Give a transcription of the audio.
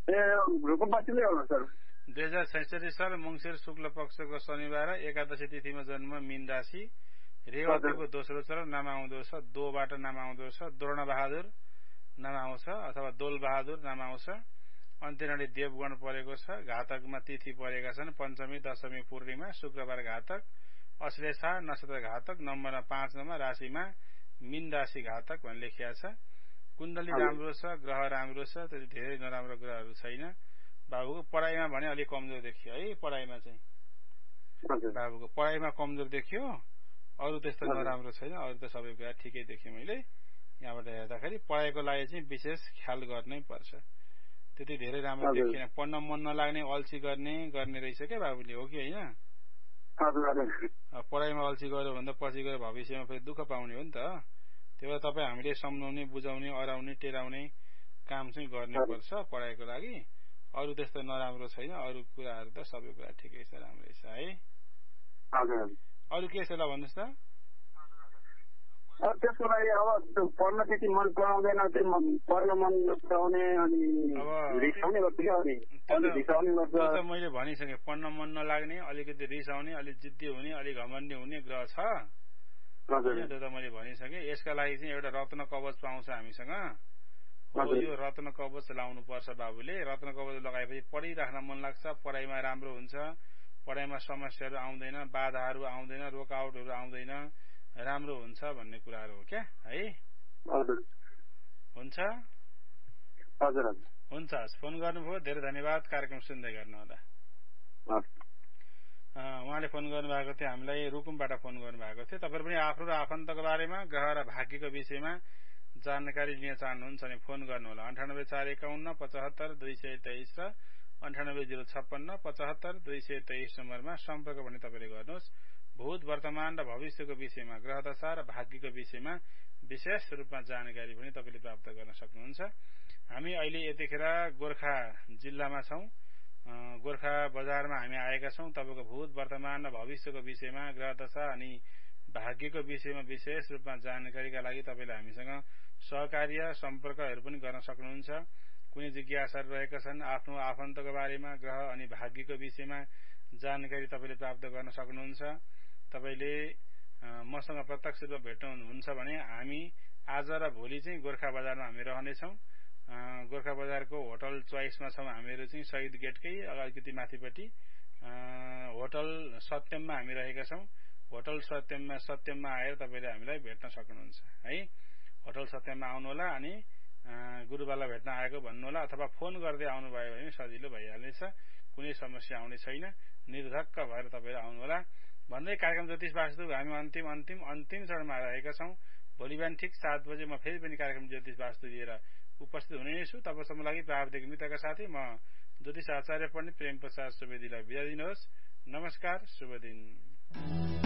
ए रुकुमपासीले हो सर। 2066 साल मंसिर शुक्ल पक्षको शनिबार एकादशी तिथिमा जन्म मीन राशि। रेवतीको दोस्रो चरण नाम आउँदो छ, दोबाट नाम आउँदो छ, द्रोण बहादुर नाम आउँछ अथवा दोल बहादुर नाम आउँछ। अन्त्यनाडी देवगण परेको छ। घातकमा तिथि परेका छन् पञ्चमी, दशमी, पूर्णिमा, शुक्रबार घातक, अश्लेषा नक्षत्र घातक, नम्बरमा 5 नमा, राशिमा मीन राशि घातक भन्ने लेखिया छ। कुण्डली राम्रो छ, ग्रह राम्रो छ, त्यति धेरै नराम्रो ग्रहहरू छैन। बाबुको पढाइमा भने अलिक कमजोर देखियो है। पढाइमा चाहिँ बाबुको पढाइमा कमजोर देखियो, अरू त्यस्तो नराम्रो छैन। अरू त सबै कुरा ठिकै देखेँ मैले यहाँबाट हेर्दाखेरि। पढाइको लागि चाहिँ विशेष ख्याल गर्नै पर्छ। त्यति धेरै राम्रो देखिएन। पढ्न मन नलाग्ने, अल्छी गर्ने रहेछ क्या बाबुले, हो कि होइन? पढाइमा अल्छी गर्यो भन्दा पछि गएर भविष्यमा फेरि दुःख पाउने हो नि त। त्यही भएर तपाईँ हामीले सम्झाउने, बुझाउने, अराउने, टेराउने काम चाहिँ गर्नुपर्छ पढाइको लागि। अरू त्यस्तो नराम्रो छैन। अरू कुराहरू त सबै कुरा ठिकै छ, राम्रै छ है। अरू के छ ल भन्नुहोस् त। त्यसको लागि अब पढ्न त्यति मन पराउँदैन, पढ्न मन नपराउने अनि रिसाउने गर्छ क्या। त्यो त मैले भनिसकेँ। पढ्न मन नलाग्ने, अलिकति रिसाउने, अलिक जिद्दी हुने, अलिक घमण्डी हुने ग्रह छ। त्यो त मैले भनिसकेँ। यसका लागि चाहिँ एउटा रत्न कवच पाउँछ हामीसँग। हो, यो रत्न कवच लाउनु पर्छ बाबुले। रत्न कवच लगाएपछि पढिराख्न मन लाग्छ, पढाइमा राम्रो हुन्छ, पढाइमा समस्याहरू आउँदैन, बाधाहरू आउँदैन, रोकआउटहरू आउँदैन, राम्रो हुन्छ भन्ने कुराहरू हो क्या है। हुन्छ हुन्छ। फोन गर्नुभयो, धेरै धन्यवाद। कार्यक्रम सुन्दै गर्नुहोला। उहाँले फोन गर्नुभएको थियो, हामीलाई रुकुमबाट फोन गर्नुभएको थियो। तपाईहरु पनि आफ्नो र आफन्तको बारेमा, ग्रह र भाग्यको विषयमा जानकारी लिन चाहनुहुन्छ भने फोन गर्नुहोला। 9841 75 223 र 9806 75 223 नम्बरमा सम्पर्क भने तपाईले गर्नुहोस्। भूत, वर्तमान र भविष्यको विषयमा, ग्रह दशा र भाग्यको विषयमा विशेष रूपमा जानकारी पनि तपाईले प्राप्त गर्न सक्नुहुन्छ। हामी अहिले यतिखेर गोरखा जिल्लामा छौं। गोरखा बजारमा हामी आएका छौं। तपाईको भूत, वर्तमान र भविष्यको विषयमा, ग्रह दशा अनि भाग्यको विषयमा विशेष रूपमा जानकारीका लागि तपाईले हामीसँग सहकार्य सम्पर्कहरू पनि गर्न सक्नुहुन्छ। कुनै जिज्ञासाहरू रहेका छन्, आफ्नो आफन्तको बारेमा, ग्रह अनि भाग्यको विषयमा जानकारी तपाईले प्राप्त गर्न सक्नुहुन्छ। तपाईले मसँग प्रत्यक्ष रूपमा भेट्नुहुन्छ भने हामी आज र भोलि चाहिँ गोरखा बजारमा हामी रहनेछौं। गोरखा बजारको होटल चोइसमा छौं हामीहरु चाहिँ, शहीद गेटकै अलिकति माथिपट्टि होटल सत्यममा हामी रहेका छौं। होटल सत्यममा आएर तपाईले हामीलाई भेट्न सक्नुहुन्छ है। होटल सत्यममा आउनुहोला अनि गुरुबाला भेट्न आएको भन्नुहोला, अथवा फोन गर्दै आउनुभयो भने सजिलो भइहाल्नेछ। कुनै समस्या आउने छैन। निर्धक्क भएर तपाईले आउनुहोला भन्दै कार्यक्रम ज्योतिष वास्तु हामी अन्तिम चरणमा रहेका छौं। भोलि बिहान ठिक 7 बजे म फेरि पनि कार्यक्रम ज्योतिष वास्तु लिएर उपस्थित हुने छु। तबसम्म लागि प्राविधिक मित्रका साथै म ज्योतिष आचार्य पण्डित प्रेम प्रसाद सुवेदीलाई बिदा दिनुहोस्। नमस्कार, शुभ दिन।